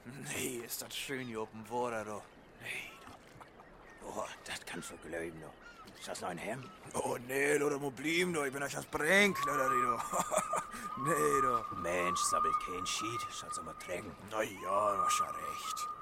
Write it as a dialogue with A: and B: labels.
A: Nee, ist das schön hier oben Water, du. Nee,
B: Oh, das kannst du glauben, du. Ist das noch ein Hemd?
A: Oh, nee, du, muss bleiben, du. Ich bin euch das Bränkler, du. Nee, du.
B: Mensch, sabbelt kein Schied. Soll's mal trinken.
A: Na ja, du hast ja recht.